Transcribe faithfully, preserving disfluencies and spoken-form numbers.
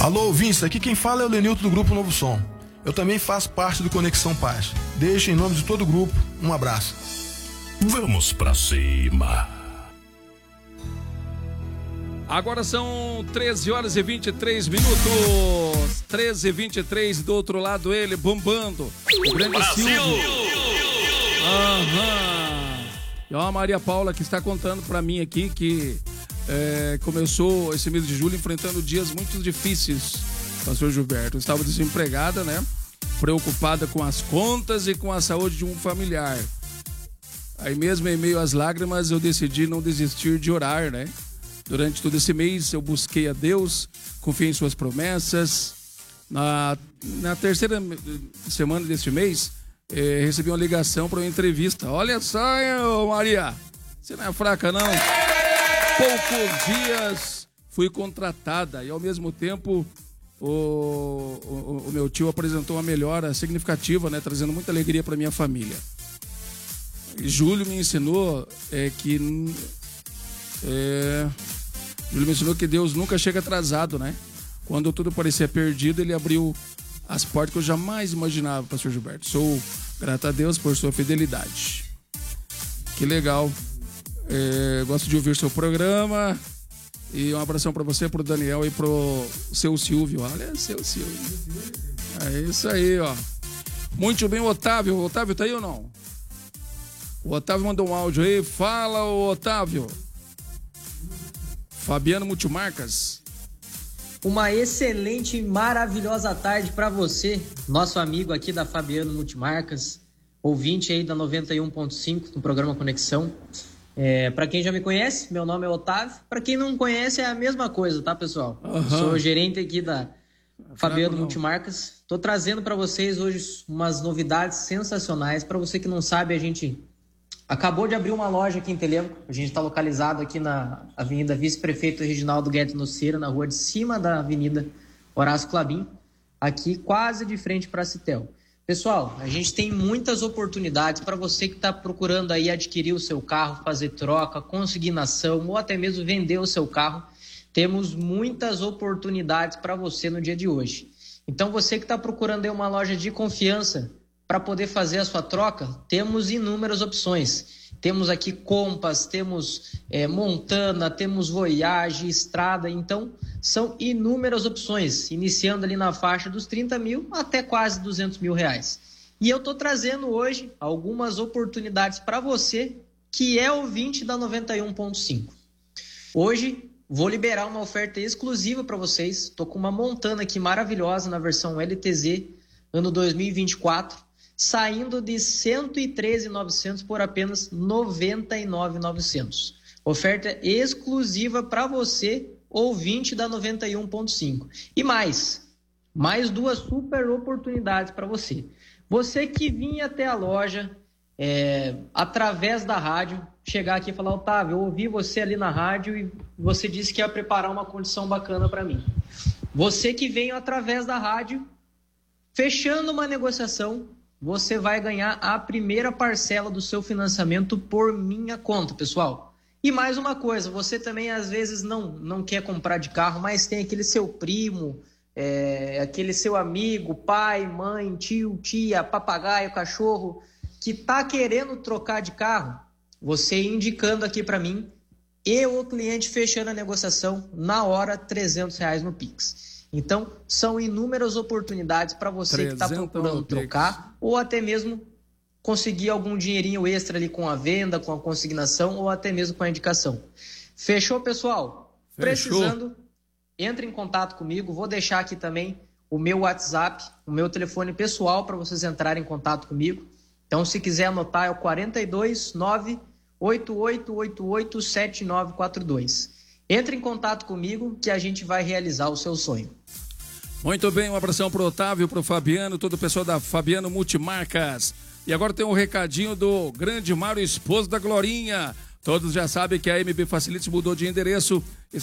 Alô, ouvintes, aqui quem fala é o Lenilton do Grupo Novo Som. Eu também faço parte do Conexão Paz. Deixo em nome de todo o grupo um abraço. Vamos pra cima. Agora são treze horas e vinte e três minutos. treze e vinte e três, do outro lado ele bombando. O grande Brasil! Silvio. Aham. E ó, a Maria Paula que está contando pra mim aqui que é, começou esse mês de julho enfrentando dias muito difíceis, pastor Gilberto. Eu estava desempregada, né? Preocupada com as contas e com a saúde de um familiar. Aí mesmo em meio às lágrimas eu decidi não desistir de orar, né? Durante todo esse mês eu busquei a Deus, confiei em suas promessas. Na, na terceira semana deste mês, eh, recebi uma ligação para uma entrevista. Olha só, hein, Maria, você não é fraca não. Poucos dias fui contratada e ao mesmo tempo o, o, o meu tio apresentou uma melhora significativa, né, trazendo muita alegria para minha família. E Júlio me ensinou é, que... É, Júlio me ensinou que Deus nunca chega atrasado, né? Quando tudo parecia perdido, ele abriu as portas que eu jamais imaginava, pastor Gilberto. Sou grato a Deus por sua fidelidade. Que legal. É, gosto de ouvir seu programa. E um abração para você, pro Daniel e pro seu Silvio. Olha, seu Silvio. É isso aí, ó. Muito bem, Otávio. O Otávio tá aí ou não? O Otávio mandou um áudio aí. Fala, ô Otávio. Fabiano Multimarcas. Uma excelente, maravilhosa tarde para você, nosso amigo aqui da Fabiano Multimarcas, ouvinte aí da noventa e um ponto cinco no programa Conexão. É, para quem já me conhece, meu nome é Otávio. Para quem não conhece, é a mesma coisa, tá, pessoal? Uhum. Sou gerente aqui da Fabiano Multimarcas. Tô trazendo para vocês hoje umas novidades sensacionais. Para você que não sabe, a gente acabou de abrir uma loja aqui em Telêmaco. A gente está localizado aqui na Avenida Vice-Prefeito Reginaldo Guedes Noceira, na rua de cima da Avenida Horácio Clabin, aqui quase de frente para a Citel. Pessoal, a gente tem muitas oportunidades para você que está procurando aí adquirir o seu carro, fazer troca, consignação ou até mesmo vender o seu carro. Temos muitas oportunidades para você no dia de hoje. Então você que está procurando aí uma loja de confiança para poder fazer a sua troca, temos inúmeras opções. Temos aqui Compass, temos é, Montana, temos Voyage, Estrada. Então, são inúmeras opções, iniciando ali na faixa dos trinta mil até quase duzentos mil reais. E eu estou trazendo hoje algumas oportunidades para você que é ouvinte da noventa e um ponto cinco. Hoje, vou liberar uma oferta exclusiva para vocês. Estou com uma Montana aqui maravilhosa na versão L T Z, ano dois mil e vinte e quatro. Saindo de cento e treze mil e novecentos por apenas noventa e nove mil e novecentos. Oferta exclusiva para você, ouvinte da noventa e um ponto cinco. E mais, mais duas super oportunidades para você. Você que vinha até a loja, é, através da rádio, chegar aqui e falar: Otávio, eu ouvi você ali na rádio e você disse que ia preparar uma condição bacana para mim. Você que veio através da rádio, fechando uma negociação, você vai ganhar a primeira parcela do seu financiamento por minha conta, pessoal. E mais uma coisa, você também às vezes não, não quer comprar de carro, mas tem aquele seu primo, é, aquele seu amigo, pai, mãe, tio, tia, papagaio, cachorro, que está querendo trocar de carro. Você indicando aqui para mim e o cliente fechando a negociação na hora, trezentos reais no Pix. Então, são inúmeras oportunidades para você que está procurando trocar ou até mesmo conseguir algum dinheirinho extra ali com a venda, com a consignação ou até mesmo com a indicação. Fechou, pessoal? Fechou. Precisando, entre em contato comigo. Vou deixar aqui também o meu WhatsApp, o meu telefone pessoal para vocês entrarem em contato comigo. Então, se quiser anotar, é o quatro dois nove, oito oito oito oito, sete nove quatro dois. Entre em contato comigo que a gente vai realizar o seu sonho. Muito bem, um abração pro Otávio, pro Fabiano, todo o pessoal da Fabiano Multimarcas. E agora tem um recadinho do grande Mário, esposo da Glorinha. Todos já sabem que a M B Facilities mudou de endereço.